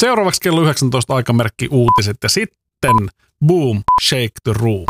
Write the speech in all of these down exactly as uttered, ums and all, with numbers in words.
Seuraavaksi kello yhdeksäntoista aikamerkki uutiset ja sitten boom, shake the room.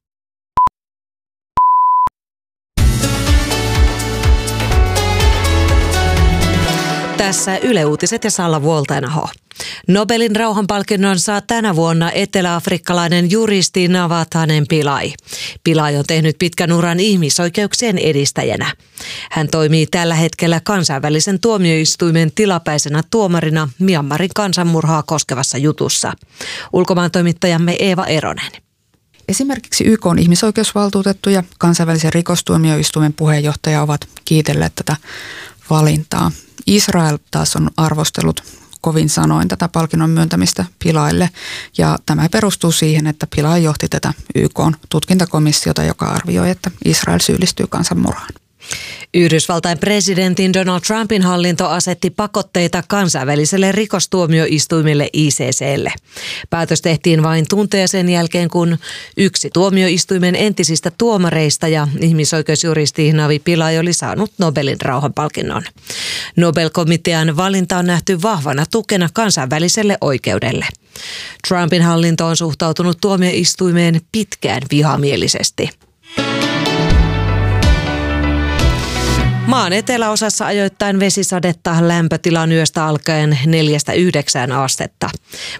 Tässä Yle Uutiset ja Salla Vuoltainaho. Nobelin rauhanpalkinnon saa tänä vuonna eteläafrikkalainen juristi Navathanen Pillay. Pillay on tehnyt pitkän uran ihmisoikeuksien edistäjänä. Hän toimii tällä hetkellä kansainvälisen tuomioistuimen tilapäisenä tuomarina Myanmarin kansanmurhaa koskevassa jutussa. Ulkomaantoimittajamme Eeva Eronen. Esimerkiksi Y K:n ihmisoikeusvaltuutettu ja kansainvälisen rikostuomioistuimen puheenjohtaja ovat kiitelleet tätä valintaa. Israel taas on arvostellut kovin sanoin tätä palkinnon myöntämistä Pillaylle, ja tämä perustuu siihen, että Pillay johti tätä Y K:n tutkintakomissiota, joka arvioi, että Israel syyllistyy kansanmurhaan. Yhdysvaltain presidentin Donald Trumpin hallinto asetti pakotteita kansainväliselle rikostuomioistuimelle I C C:lle. Päätös tehtiin vain tunteja sen jälkeen, kun yksi tuomioistuimen entisistä tuomareista ja ihmisoikeusjuristi Navi Pillay oli saanut Nobelin rauhanpalkinnon. Nobel-komitean valinta on nähty vahvana tukena kansainväliselle oikeudelle. Trumpin hallinto on suhtautunut tuomioistuimeen pitkään vihamielisesti. Maan eteläosassa ajoittain vesisadetta, lämpötila yöstä alkaen neljästä yhdeksään astetta.